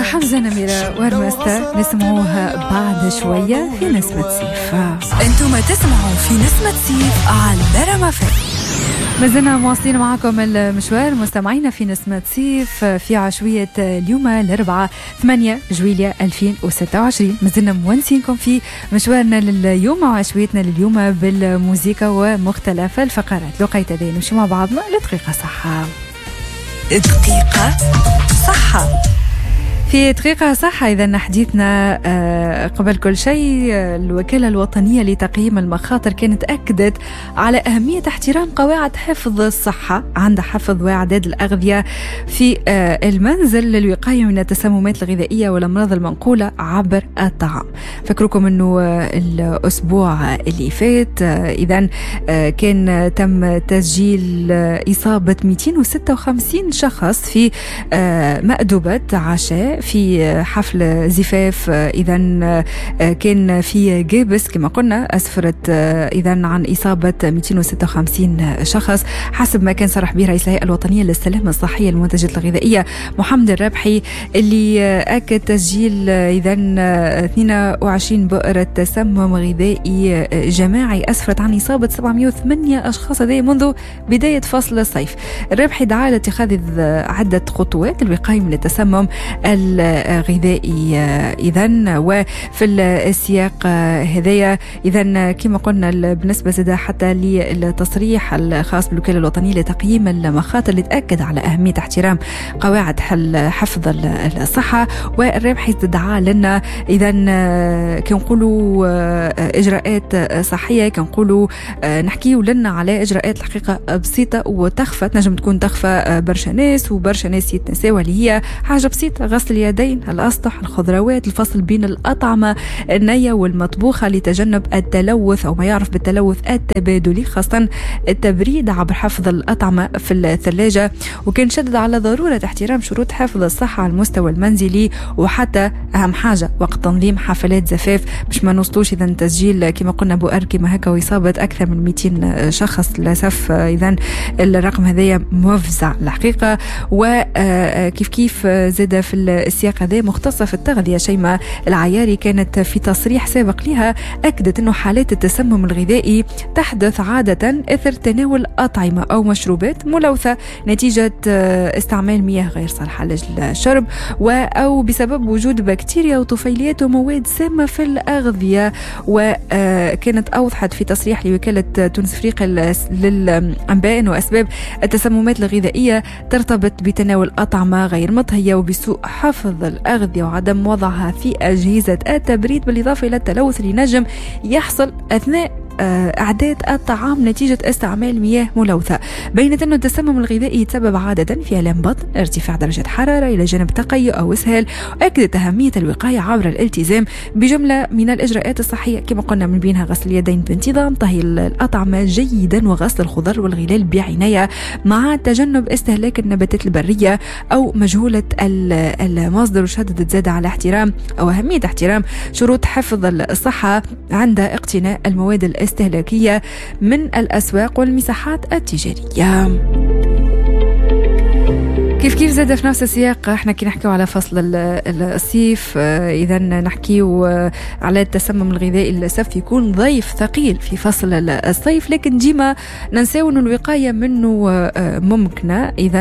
حمزة نميرة ورمستا نسمعوها بعد شوية في نسمة صيف. انتم تسمعوا في نسمة صيف على برما فم. ما زلنا مواصلين معكم المشوار مستمعينا في نسمة صيف في عشوية اليوم الأربعاء 8 جويلية 2026. ما زلنا مونسينكم في مشوارنا لليوم وعشويتنا لليوم بالموسيقى ومختلف الفقرات. لقيت دين نمشي مع بعضنا لدقيقة صحة. دقيقة صحة. في دقيقة صحة إذا حديثنا قبل كل شيء الوكالة الوطنية لتقييم المخاطر كانت أكدت على أهمية احترام قواعد حفظ الصحة عند حفظ وإعداد الأغذية في المنزل للوقاية من التسممات الغذائية والأمراض المنقولة عبر الطعام. فكركم أنه الأسبوع اللي فات إذا كان تم تسجيل إصابة 256 شخص في مأدبة عشاء في حفل زفاف. إذا كان في جابس كما قلنا أسفرت إذا عن إصابة 256 شخص حسب ما كان صرح به رئيس الهيئة الوطنية للسلامة الصحية المنتجات الغذائية محمد الربحي اللي أكد تسجيل إذا 22 بؤرة تسمم غذائي جماعي أسفرت عن إصابة 708 أشخاص منذ بداية فصل الصيف. الربحي دعا لاتخاذ عدة خطوات للوقاية من التسمم الغذائي. إذن وفي السياق هذايا إذن كما قلنا بالنسبة زدا حتى للتصريح الخاص بالوكالة الوطنية لتقييم المخاطر اللي تأكد على أهمية احترام قواعد حفظ الصحة. والربحي دعا لنا إذن كنقولوا إجراءات صحية كنقولوا نحكيو لنا على إجراءات الحقيقة بسيطة وتخفى تنجم تكون تخفى برشا ناس وبرشا ناس يتنساوا اللي هي حاجة بسيطة غسل اليدين الأسطح الخضروات الفصل بين الأطعمة النية والمطبوخة لتجنب التلوث أو ما يعرف بالتلوث التبادلي خاصة التبريد عبر حفظ الأطعمة في الثلاجة. وكان شدد على ضرورة احترام شروط حفظ الصحة على المستوى المنزلي وحتى أهم حاجة وقت تنظيم حفلات زفاف باش ما نوصلوش إذا تسجيل كما قلنا بؤر كما هكا وإصابة أكثر من 200 شخص للأسف. إذا الرقم هذايا مفزع الحقيقة. وكيف زاد في السياق هذا مختصة في التغذية شيماء العياري كانت في تصريح سابق لها أكدت أنه حالات التسمم الغذائي تحدث عادة إثر تناول أطعمة أو مشروبات ملوثة نتيجة استعمال مياه غير صالحة للشرب أو بسبب وجود بكتيريا وطفيليات ومواد سامة في الأغذية. وكانت أوضحت في تصريح لوكالة تونس أفريقيا للأنباء أنه أسباب التسممات الغذائية ترتبط بتناول أطعمة غير مطهية وبسوء حفظ الأغذية وعدم وضعها في أجهزة التبريد بالإضافة إلى التلوث اللي نجم يحصل أثناء إعداد الطعام نتيجة استعمال مياه ملوثة. بينت أنه التسمم الغذائي يتسبب عادة في آلام بطن ارتفاع درجة حرارة إلى جانب تقيؤ أو إسهال. وأكدت أهمية الوقاية عبر الالتزام بجملة من الإجراءات الصحية كما قلنا من بينها غسل اليدين بانتظام طهي الأطعمة جيدا وغسل الخضر والغلال بعناية مع تجنب استهلاك النباتات البرية أو مجهولة المصدر. وشددت زاد على احترام أو أهمية احترام شروط حفظ الصحة عند اقتناء المواد الاستهلاكية من الأسواق والمساحات التجارية. كيف زاد في نفس السياق احنا كي نحكيو على فصل الصيف اذا نحكيو على التسمم الغذائي للاسف يكون ضيف ثقيل في فصل الصيف لكن ديما ننساو انه الوقايه منه ممكنه. اذا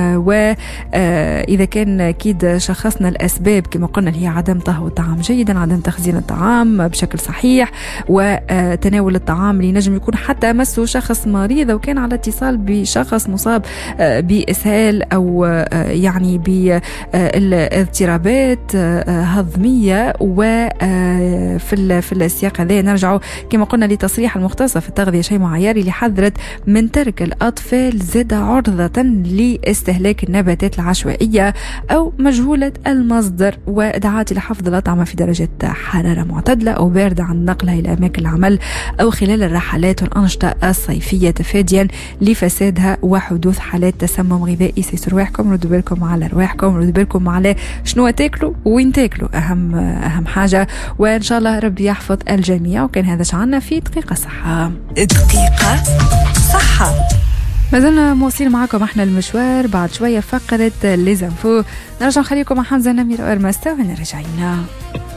واذا كان اكيد شخصنا الاسباب كما قلنا اللي هي عدم طهو الطعام جيدا عدم تخزين الطعام بشكل صحيح وتناول الطعام اللي نجم يكون حتى مسه شخص مريض وكان على اتصال بشخص مصاب بإسهال أو يعني بالاضطرابات هضمية. وفي السياق هذا نرجع كما قلنا لتصريح المختصة في التغذية شيماء عياري اللي حذرت من ترك الأطفال زاد عرضة لاستهلاك النباتات العشوائية أو مجهولة المصدر ودعات لحفظ الأطعمة في درجة حرارة معتدلة أو باردة عند نقلها إلى أماكن العمل أو خلال الرحلات والأنشطة الصيفية تفاديا لفسادها وحدوث حالات تسمم غذائي. سيسر رواحكم ردوا بالكم على رواحكم ردوا بالكم على شنو تاكلوا وين تاكلوا أهم حاجة. وإن شاء الله ربي يحفظ الجميع. وكان هذا شعرنا في دقيقة صحة. دقيقة صحة. ما زلنا مواصلين معكم احنا المشوار. بعد شوية فقرة ليزانفو نرجع نخليكم مع حمزة نمير وإرمستا ونرجعينا.